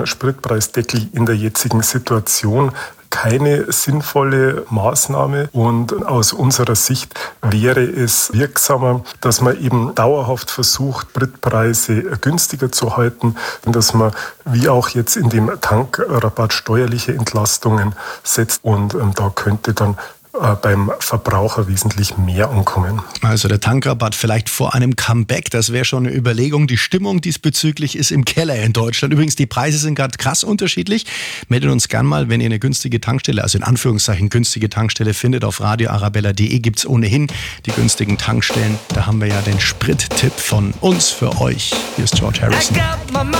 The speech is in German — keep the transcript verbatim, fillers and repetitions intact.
den Spritpreisdeckel in der jetzigen Situation keine sinnvolle Maßnahme und aus unserer Sicht wäre es wirksamer, dass man eben dauerhaft versucht, Spritpreise günstiger zu halten und dass man wie auch jetzt in dem Tankrabatt steuerliche Entlastungen setzt und ähm, da könnte dann beim Verbraucher wesentlich mehr ankommen. Also der Tankrabatt vielleicht vor einem Comeback, das wäre schon eine Überlegung. Die Stimmung diesbezüglich ist im Keller in Deutschland. Übrigens, die Preise sind gerade krass unterschiedlich. Meldet uns gern mal, wenn ihr eine günstige Tankstelle, also in Anführungszeichen günstige Tankstelle findet. Auf radio arabella punkt de gibt es ohnehin die günstigen Tankstellen. Da haben wir ja den Sprittipp von uns für euch. Hier ist George Harrison.